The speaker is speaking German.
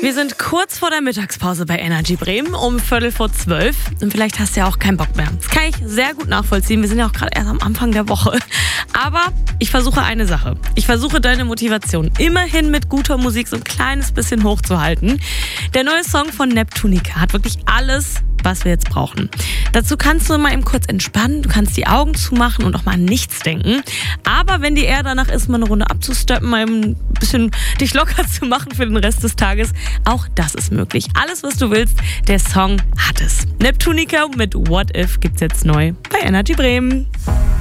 Wir sind kurz vor der Mittagspause bei Energy Bremen um 11:45 und vielleicht hast du ja auch keinen Bock mehr. Das kann ich sehr gut nachvollziehen. Wir sind ja auch gerade erst am Anfang der Woche. Aber ich versuche eine Sache. Ich versuche deine Motivation immerhin mit guter Musik so ein kleines bisschen hochzuhalten. Der neue Song von Neptunica hat wirklich alles, was wir jetzt brauchen. Dazu kannst du mal eben kurz entspannen, du kannst die Augen zumachen und auch mal an nichts denken. Aber wenn dir eher danach ist, mal eine Runde abzusteppen, mal ein bisschen dich locker zu machen für den Rest des Tages, auch das ist möglich. Alles, was du willst, der Song hat es. Neptunica mit What If gibt's jetzt neu bei Energy Bremen.